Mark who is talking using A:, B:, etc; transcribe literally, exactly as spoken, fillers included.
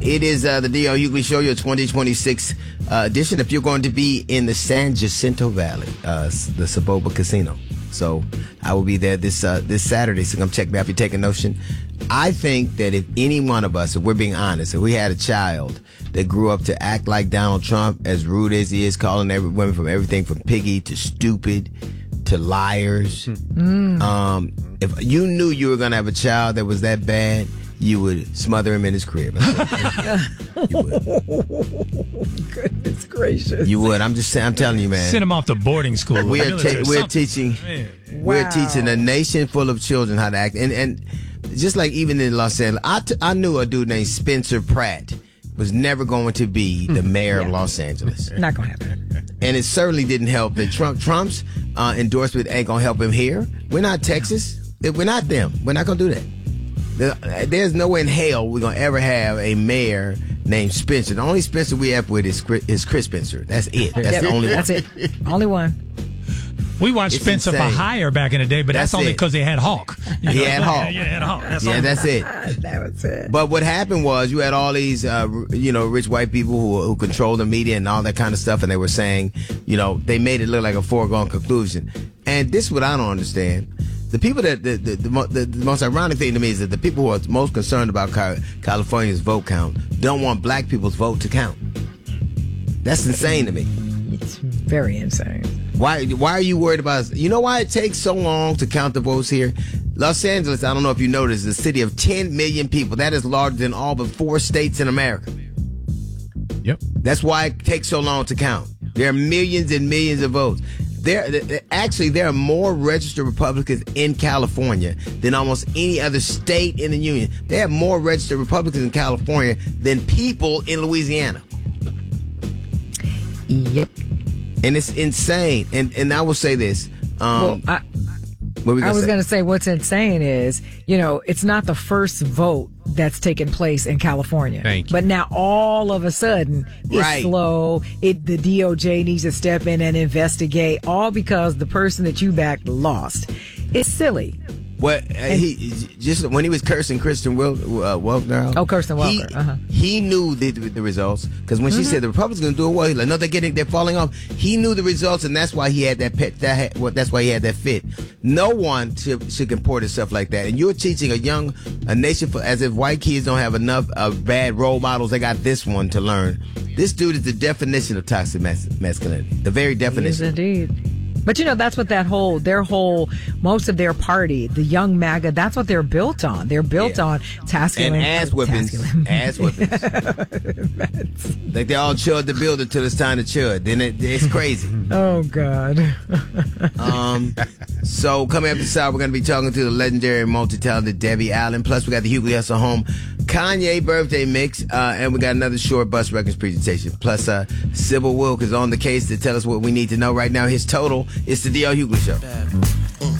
A: It is uh, the D L Hughley Show, your twenty twenty-six uh, edition. If you're going to be in the San Jacinto Valley, uh, the Saboba Casino. So I will be there this uh, this Saturday, so come check me out if you're taking notion. I think that if any one of us, if we're being honest, if we had a child that grew up to act like Donald Trump, as rude as he is, calling every women from everything from piggy to stupid to liars, mm. um, if you knew you were going to have a child that was that bad, you would smother him in his crib. You would.
B: Goodness gracious.
A: You would. I'm just saying. I'm telling you, man.
C: Send him off to boarding school.
A: We are te- we're teaching. Man. We're wow. teaching a nation full of children how to act, and and just like even in Los Angeles, I, t- I knew a dude named Spencer Pratt was never going to be the mayor yeah. of Los Angeles.
B: Not going to happen.
A: And it certainly didn't help that Trump Trump's uh, endorsement ain't going to help him here. We're not Texas. We're not them. We're not going to do that. There's no way in hell we're going to ever have a mayor named Spencer. The only Spencer we have with is Chris, is Chris Spencer. That's it. That's
B: yep,
A: the only
B: That's
A: one.
B: it. Only one.
C: We watched
A: It's
C: Spencer
A: insane.
C: for Hire back in the day, but that's,
A: That's
C: only
A: it.
C: because they had Hawk. You
A: He
C: know,
A: had Hawk.
C: Yeah, yeah, had Hawk. That's
A: yeah,
C: all.
A: that's it.
B: That was it.
A: But what happened was you had all these, uh, you know, rich white people who who control the media and all that kind of stuff, and they were saying, you know, they made it look like a foregone conclusion. And this is what I don't understand. The people that the the, the, the the most ironic thing to me is that the people who are most concerned about California's vote count don't want black people's vote to count. That's insane to me.
B: It's very insane.
A: Why why are you worried about? You know why it takes so long to count the votes here? Los Angeles, I don't know if you noticed, is a city of ten million people. That is larger than all but four states in America.
C: Yep.
A: That's why it takes so long to count. There are millions and millions of votes. There, actually, there are more registered Republicans in California than almost any other state in the union. They have more registered Republicans in California than people in Louisiana.
B: Yep.
A: And it's insane. And and I will say this. Um,
B: well, I,
A: what we
B: I was
A: say?
B: going to say what's insane is, you know, it's not the first vote that's taken place in California.
C: Thank you.
B: But now all of a sudden it's
A: Right.
B: slow. It the D O J needs to step in and investigate, all because the person that you backed lost. It's silly.
A: Well, uh, he just when he was cursing Kristen Wil- uh, Welker.
B: Oh, Kirsten
A: he,
B: Welker. Uh-huh.
A: He knew the, the results because when mm-hmm. she said the Republicans going to do it well, he's like, no, they're getting, they're falling off. He knew the results, and that's why he had that pet. That had, well, that's why he had that fit. No one should, should comport himself like that. And you're teaching a young a nation for, as if white kids don't have enough uh, bad role models. They got this one to learn. This dude is the definition of toxic mas- masculinity. The very definition.
B: Yes, indeed. But, you know, that's what that whole, their whole, most of their party, the young MAGA, that's what they're built on. They're built yeah. on tasking
A: and ass whippings. Ass whippings. Like they all chud the builder till it's time to chud. Then it, it's crazy.
B: Oh, God.
A: um. So, coming up this hour, we're going to be talking to the legendary and multi-talented Debbie Allen. Plus, we got the Hughley Hustle Home Kanye birthday mix, uh, and we got another short bus records presentation. Plus, uh, Sybil Wilk is on the case to tell us what we need to know right now. His total is the D L Hughley Show.